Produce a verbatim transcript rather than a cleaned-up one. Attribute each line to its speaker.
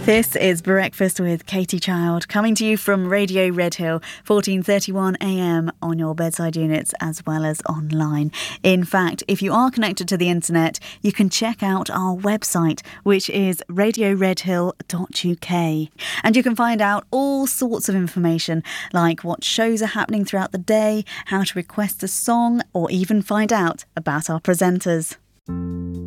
Speaker 1: This is Breakfast with Katie Child, coming to you from Radio Redhill, fourteen thirty-one a m on your bedside units as well as online. In fact, if you are connected to the internet, you can check out our website, which is radio redhill dot u k. And you can find out all sorts of information, like what shows are happening throughout the day, how to request a song, or even find out about our presenters.